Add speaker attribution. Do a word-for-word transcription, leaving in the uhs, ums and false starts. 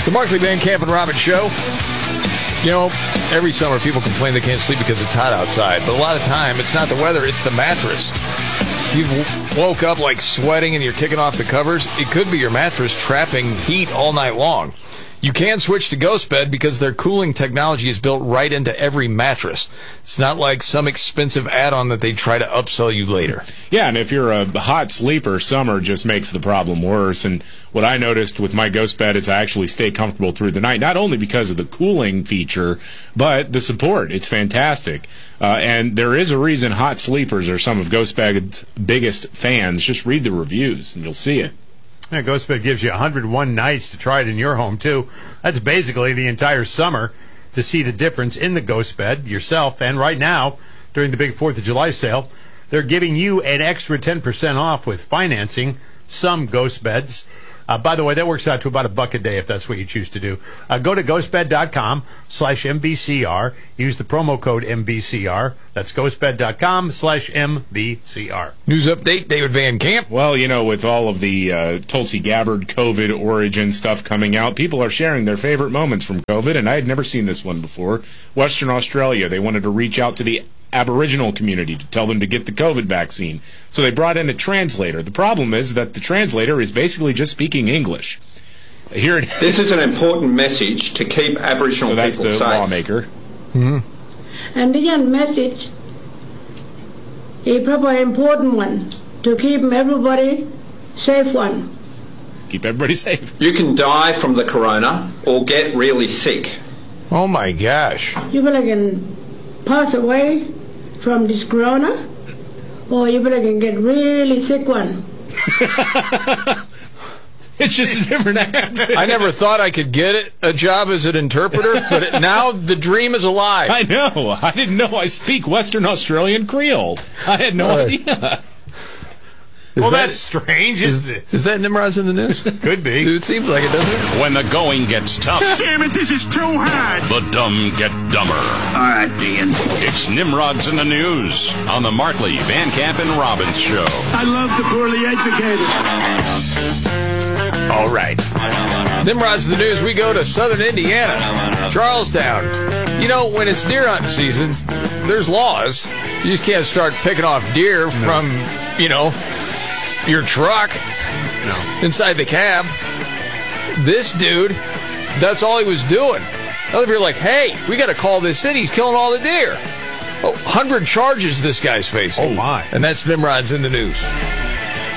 Speaker 1: The Markley Van Camp and Robbins Show. You know, every summer people complain they can't sleep because it's hot outside. But a lot of time, it's not the weather, it's the mattress. If you've woke up like sweating and you're kicking off the covers, it could be your mattress trapping heat all night long. You can switch to GhostBed because their cooling technology is built right into every mattress. It's not like some expensive add-on that they try to upsell you later.
Speaker 2: Yeah, and if you're a hot sleeper, summer just makes the problem worse. And what I noticed with my GhostBed is I actually stay comfortable through the night, not only because of the cooling feature, but the support. It's fantastic. Uh, and there is a reason hot sleepers are some of GhostBed's biggest fans. Just read the reviews, and you'll see it.
Speaker 3: Yeah, GhostBed gives you one hundred one nights to try it in your home, too. That's basically the entire summer to see the difference in the GhostBed yourself. And right now, during the big fourth of July sale, they're giving you an extra ten percent off with financing some GhostBeds. Uh, by the way, that works out to about a buck a day if that's what you choose to do. Uh, go to ghostbed.com slash MVCR. Use the promo code M V C R. That's ghostbed.com slash M V C R.
Speaker 1: News update, David Van Camp.
Speaker 2: Well, you know, with all of the uh, Tulsi Gabbard COVID origin stuff coming out, people are sharing their favorite moments from COVID, and I had never seen this one before. Western Australia, they wanted to reach out to the Aboriginal community to tell them to get the COVID vaccine. So they brought in a translator. The problem is that the translator is basically just speaking English. Here it is.
Speaker 4: This is an important message to keep Aboriginal
Speaker 2: so that's
Speaker 4: people
Speaker 2: the
Speaker 4: safe.
Speaker 2: Lawmaker.
Speaker 5: Mm-hmm. And the message, a proper important one, to keep everybody safe one.
Speaker 2: Keep everybody safe.
Speaker 4: You can die from the corona or get really sick.
Speaker 1: Oh my gosh.
Speaker 5: You can pass away from this corona, or you can get really sick one.
Speaker 2: It's just a different answer.
Speaker 1: I never thought I could get it, a job as an interpreter, but it, now the dream is alive.
Speaker 2: I know. I didn't know I speak Western Australian Creole. I had no
Speaker 1: uh,
Speaker 2: idea.
Speaker 3: Well,
Speaker 1: that,
Speaker 3: that's strange,
Speaker 1: is,
Speaker 3: isn't it?
Speaker 1: Is that Nimrod's in the news?
Speaker 3: Could be.
Speaker 1: It seems like it, doesn't it?
Speaker 6: When the going gets tough.
Speaker 7: Damn it, this is too hard.
Speaker 6: The dumb get dumber.
Speaker 7: All right, Dean.
Speaker 6: It's Nimrod's in the news on the Markley, Van Camp, and Robbins Show.
Speaker 7: I love the poorly educated.
Speaker 1: All right. Nimrod's in the news. We go to southern Indiana, Charlestown. You know, when it's deer hunting season, there's laws. You just can't start picking off deer no. from, you know, your truck no. inside the cab. This dude, that's all he was doing. Other people are like, hey, we got to call this in. He's killing all the deer. Oh, one hundred charges this guy's facing.
Speaker 3: Oh, my.
Speaker 1: And that's Nimrod's in the news.